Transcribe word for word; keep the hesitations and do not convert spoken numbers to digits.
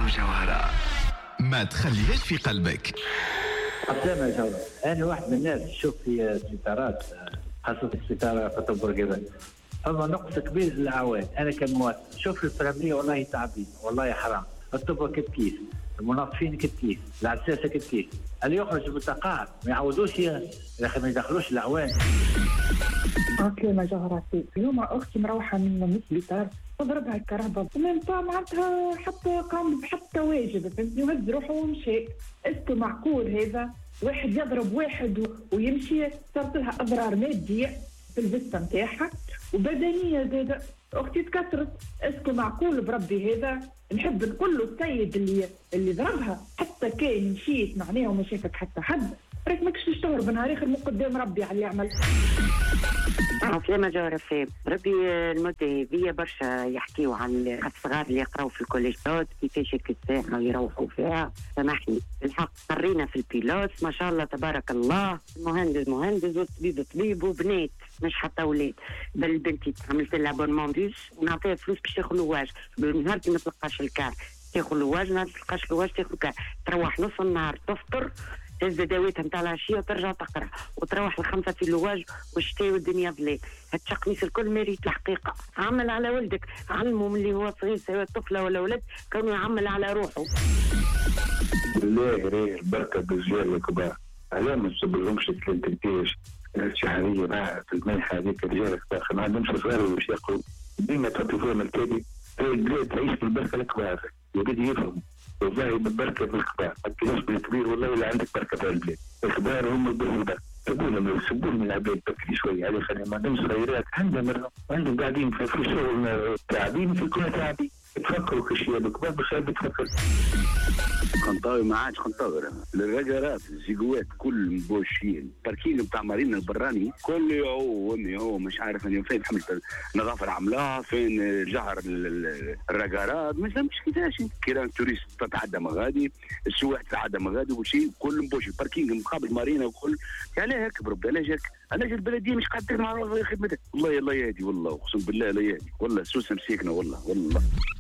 جوهرة ما تخليهاش في قلبك. السلام يا جوهرة، أنا واحد من الناس تشوف في الستارات، خاصة الستارة في بورقيبة فما نقص كبير للأعوان. أنا كمواطن شوف الفراملية والله تعبين، والله حرام. الطبة كتكيف، المنظفين كتكيف، العساسة كتكيف، اللي يخرج بالتقاعد ما يعوضوش يا أخي، ما يدخلوش الأعوان. عسلامة جوهرتي، اليوم أختي مروحة من السبيطار وضربها الكهرباء ومن طا معناتها حتى قام بحتى واجب، فهمتني، وهز روحه ومشي. اسكو معقول هذا؟ واحد يضرب واحد ويمشي، صارت لها أضرار مادية في الفيستا نتاعها وبدنية زادة. أختي تكسرت، اسكو معقول بربي هذا؟ نحب نقول له السيد اللي اللي ضربها حتى كان مشيت معناه وما شافك حتى حد، راك ماكش تشتهر بنهار اخر من قدام ربي على اللي يعمل. عسلامة جوهرة فيه ربي. المدة هذية برشا يحكيوا عن الصغار اللي يقراوا في الكوليجات كيفاش هيك الساعة ويروحوا فيها. سامحني الحق قرينا في البيلوت ما شاء الله تبارك الله، المهندس مهندس والطبيب طبيب وبنات مش حتى ولاد. بل بنتي عملت لها بونمون دوش ونعطيها فلوس باش تاخذ لواج، نهار ما تلقاش الكار تاخذ لواج، نهار تلقاش لواج تاخذ كار، تروح نص النهار تفطر تهز دواويتها نتاع العشيه وترجع تقرا وتروح الخمسه في اللواج والشتاء والدنيا ظلام. هالتقميص الكل ماريت الحقيقه. عمل على ولدك، علمه من اللي هو صغير سواء طفله ولا ولد كانوا يعمل على روحه. بالله راهي البركه بالرجال الكبار، علاه ما تسبلهمش التلتيش الشهريه مع في المنحه هذيك الرجال الكبار ما عندهمش صغار باش يقروا، ديما تعطي فيهم الكادي. البلاد تعيش بالبركه الكبار، يبدي يفهم والله بالبركه بالكبار، ما تكونش بالكبير والله اللي عندك بركه في البلاد. الكبار هم البركه، سبونا يسبون من العباد بكري شويه على خلينا ما عندهم صغيرات، عندهم عندهم قاعدين في الشغل تعبين في كل تعبين، تفكروا في شيء الكبار باش بتفكر. خنطاوي ما عادش خنطاوي، الرجرات الزيجوات كل مبوشين، الباركينج بتاع مارينا البراني كل يوم يوم مش عارف فين حملت النظافه العامله، فين جهر الرجرات مش مش كيفاش. كيران توريست تتعدى مغادي، السواق تتعدى مغادي وشيء كل مبوش، الباركينج مقابل مارينا وكل. علاه هيك بربي علاش هيك؟ علاش البلديه مش قاعده تخدم على خدمتها؟ والله الله يهدي، والله اقسم بالله لا يهدي، والله سوسه مسيكنا والله والله.